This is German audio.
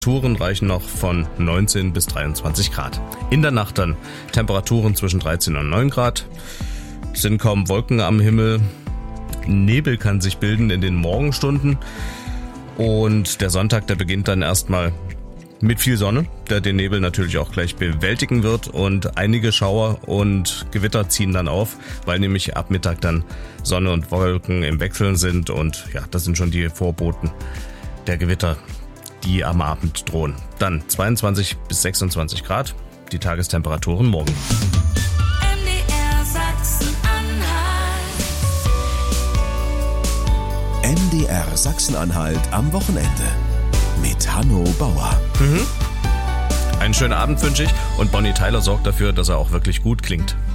Temperaturen reichen noch von 19 bis 23 Grad. In der Nacht dann Temperaturen zwischen 13 und 9 Grad. Es sind kaum Wolken am Himmel. Nebel kann sich bilden in den Morgenstunden. Und der Sonntag, der beginnt dann erstmal mit viel Sonne, der den Nebel natürlich auch gleich bewältigen wird. Und einige Schauer und Gewitter ziehen dann auf, weil nämlich ab Mittag dann Sonne und Wolken im Wechseln sind. Und ja, das sind schon die Vorboten der Gewitter, die am Abend drohen. Dann 22 bis 26 Grad, die Tagestemperaturen morgen. MDR Sachsen-Anhalt. MDR Sachsen-Anhalt am Wochenende mit Hanno Bauer. Einen schönen Abend wünsche ich und Bonnie Tyler sorgt dafür, dass er auch wirklich gut klingt.